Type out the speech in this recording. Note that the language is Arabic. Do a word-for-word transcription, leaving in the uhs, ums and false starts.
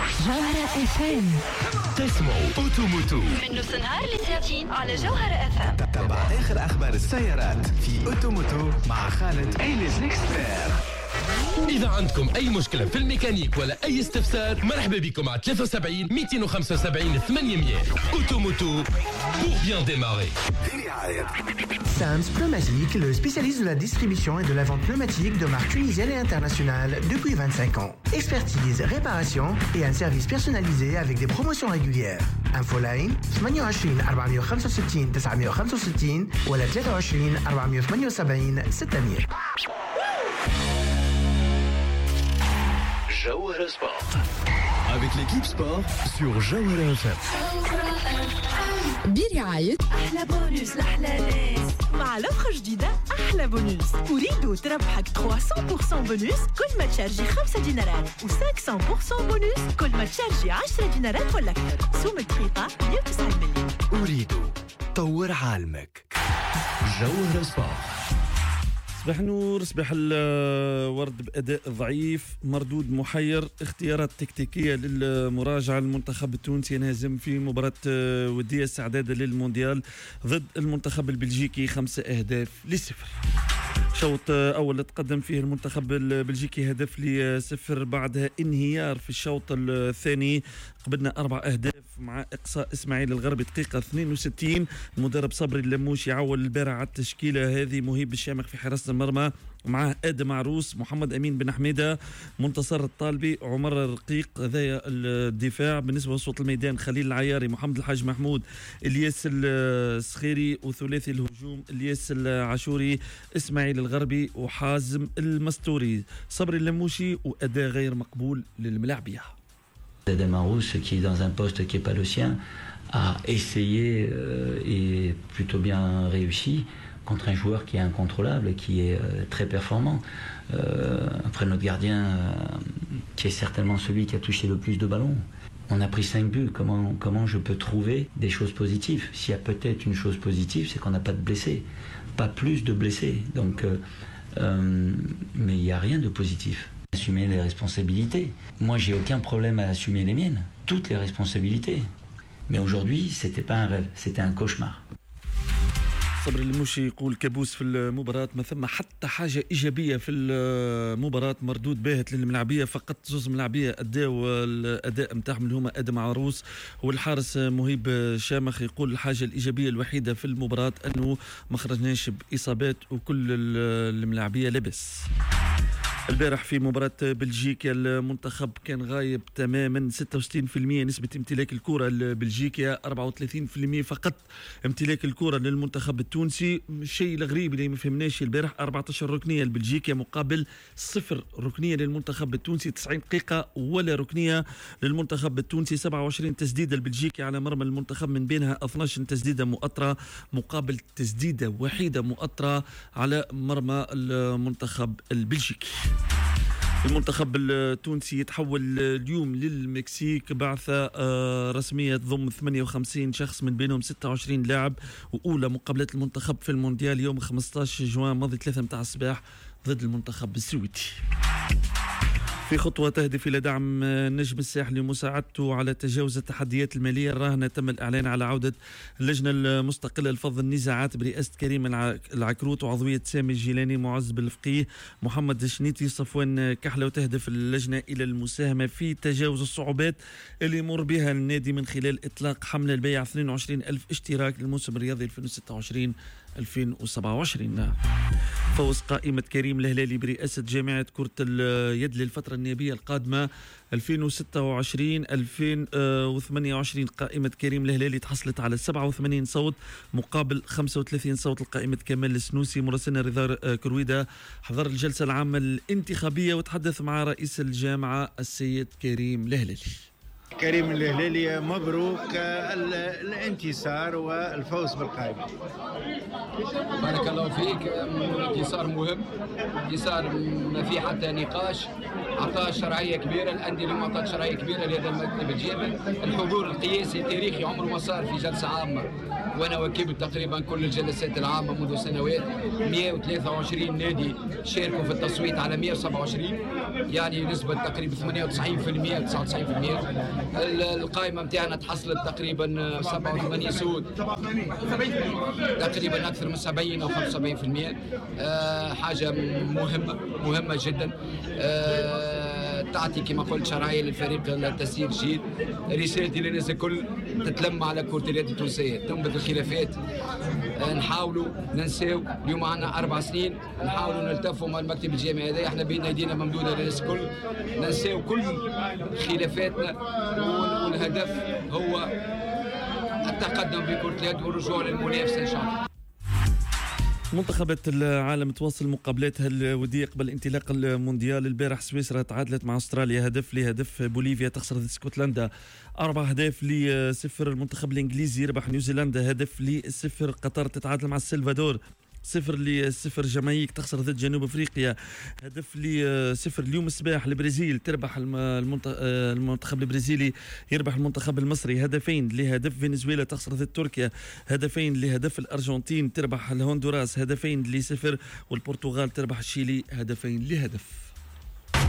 جوهرة اف ام. تسمعوا أوتوموتو من نص نهار لساعتين على جوهرة اف ام. تتبع آخر أخبار السيارات في أوتوموتو مع خالد إيليز ليكسبير. إذا عندكم أي مشكلة في الميكانيك ولا أي استفسار مرحبا بكم على ثلاثة وسبعين مئتين وخمسة وسبعين ثمانمئة. أوتوموتو pour bien démarrer. Sams Pneumatique, le spécialiste de la distribution et de la vente pneumatique de marques tunisiennes et internationales depuis vingt-cinq ans. Expertise, réparation et un service personnalisé avec des promotions régulières. Infoline ثمانية وعشرين أربعمئة وخمسة وستين تسعمئة وخمسة وستين ولا ثلاثة وعشرين أربعمئة وثمانية وسبعين ستمئة. Jawhara Sport. Avec l'équipe sport sur Jawhara اف ام. برعاية أحلى بونوس لأحلى ناس مع لوحة جديدة أحلى بونوس. أريد تربحك ثلاثمئة بالمئة بونوس كل ما تشارجي خمسة دينارات و500 بالمئة بونوس كل ما تشارجي عشرة دينارات ولا أكثر. سوم دقيقة مئة وتسعين مليون. أريد طور عالمك. جوهرة سبورت. صباح النور، صباح الورد بأداء ضعيف مردود محير، اختيارات تكتيكية للمراجعة. المنتخب التونسي ينهزم في مباراة ودية استعدادا للمونديال ضد المنتخب البلجيكي خمسة أهداف لصفر. شوط أول تقدم فيه المنتخب البلجيكي هدف لصفر، بعدها انهيار في الشوط الثاني قبلنا أربع أهداف مع إقصاء إسماعيل الغربي دقيقة اثنين وستين. المدرب صبري اللموشي عول البارع على التشكيلة هذه، مهيب الشامخ في حراسة المرمى، معه آدم عروس، محمد أمين بن حميدة، منتصر الطالبي، عمر الرقيق. هذايا الدفاع. بالنسبة لوسط الميدان خليل العياري، محمد الحاج محمود، الياس الصخيري، وثلاثي الهجوم الياس العاشوري، إسماعيل الغربي وحازم المستوري. صبري اللموشي وأداء غير مقبول للملاعبية. Adam Arous, qui est dans un poste qui n'est pas le sien, a essayé euh, et plutôt bien réussi contre un joueur qui est incontrôlable et qui est euh, très performant. Euh, après notre gardien, euh, qui est certainement celui qui a touché le plus de ballons. On a pris cinq buts. Comment, comment je peux trouver des choses positives? S'il y a peut-être une chose positive, c'est qu'on n'a pas de blessés. Pas plus de blessés. Donc, euh, euh, mais il n'y a rien de positif. Assumer les responsabilités. Moi, j'ai aucun problème à assumer les miennes. Toutes les responsabilités. Mais aujourd'hui, c'était pas un rêve, c'était un cauchemar. صبري الموشي يقول كابوس في المباراة، ما ثم حتى حاجة إيجابية في المباراة، مردود باهت للملاعبية، فقط زوز ملاعبية أداوا الأداء متاعهم اللي هما آدم عروس والحارس مهيب شامخ. يقول الحاجة الإيجابية الوحيدة في المباراة أنه ما خرجناش بإصابات وكل الملاعبية لبس. البارح في مباراة بلجيكا المنتخب كان غايب تماما، ستة وستين بالمئة نسبة امتلاك الكرة لبلجيكا، أربعة وثلاثين بالمئة فقط امتلاك الكرة للمنتخب التونسي. الشيء الغريب اللي ما فهمناش البارح أربعة عشر ركنية لبلجيكا مقابل صفر ركنية للمنتخب التونسي، تسعين دقيقة ولا ركنية للمنتخب التونسي، سبعة وعشرين تسديدة لبلجيكا على مرمى المنتخب، من بينها اثنتي عشرة تسديدة مؤطرة مقابل تسديدة وحيدة مؤطرة على مرمى المنتخب البلجيكي. المنتخب التونسي يتحول اليوم للمكسيك، بعثة رسمية تضم ثمانية وخمسين شخص من بينهم ستة وعشرين لاعب، وأولى مقابلات المنتخب في المونديال يوم خمسة عشر جوان ماضي ثلاثة متاع الصباح ضد المنتخب السويدي. في خطوة تهدف إلى دعم النجم الساحلي ومساعدته على تجاوز التحديات المالية الراهنة، تم الإعلان على عودة اللجنة المستقلة لفض النزاعات برئاسة كريم العكروت وعضوية سامي الجيلاني، معز بالفقيه، محمد الشنيتي، صفوان كحلة. وتهدف اللجنة إلى المساهمة في تجاوز الصعوبات اللي يمر بها النادي من خلال إطلاق حملة لبيع اثنين وعشرين ألف اشتراك للموسم الرياضي ألفين وستة وعشرين ألفين وسبعة وعشرين. فوز قائمة كريم الهلالي برئاسة جامعة كرة اليد للفترة النيابية القادمة ألفين وستة وعشرين ألفين وثمانية وعشرين. قائمة كريم الهلالي تحصلت على سبعة وثمانين صوت مقابل خمسة وثلاثين صوت لقائمة كمال السنوسي. مراسلنا رضا كرويدة حضر الجلسة العامة الانتخابية وتحدث مع رئيس الجامعة السيد كريم الهلالي. كريم الهلالي مبروك الانتصار والفوز بالقائمة. بارك الله فيك، انتصار مهم، انتصار ما في حتى نقاش، عطاء شرعية كبيرة، الأندية اليوم عطاء شرعية كبيرة لهذا المكتب الجامعي. الحضور القياسي التاريخي عمره ما صار في جلسة عامة، وأنا وكبت تقريبا كل الجلسات العامة منذ سنوات. مئة وثلاثة وعشرين نادي شاركوا في التصويت على مئة وسبعة وعشرين، يعني نسبة تقريبا ثمانية وتسعين بالمئة تسعة وتسعين بالمئة. القائمة نتاعنا تحصلت تقريبا سبعة وثمانين سود، تقريبا أكثر من سبعين أو خمسة وسبعين بالمئة. أه حاجة مهمة مهمة جدا. أه تعطي كما قلت شرعية للفريق التسيير الجيد. رسالتي للناس الكل تتلم على كرة اليد التونسية، تنبت الخلافات، أه نحاولوا ننساو. اليوم عندنا أربع سنين نحاولوا نلتفوا مع المكتب الجامعي هذا، احنا بين ايدينا ممدودة للناس الكل، ننساو كل خلافاتنا، والهدف هو التقدم بكرة اليد والرجوع للمنافسة إن شاء الله. منتخبات العالم تواصل مقابلاتها الودية قبل انطلاق المونديال. البارح سويسرا تعادلت مع استراليا هدف لهدف. بوليفيا تخسر ضد اسكتلندا أربع أهداف لصفر. المنتخب الإنجليزي يربح نيوزيلندا هدف لصفر. قطر تتعادل مع السلفادور صفر لصفر. جامايك تخسر ضد جنوب افريقيا هدف لصفر. اليوم الصباح البرازيل تربح المنتخب البرازيلي يربح المنتخب المصري هدفين لهدف. فنزويلا تخسر ضد تركيا هدفين لهدف. الارجنتين تربح الهندوراس هدفين لصفر. والبرتغال تربح الشيلي هدفين لهدف.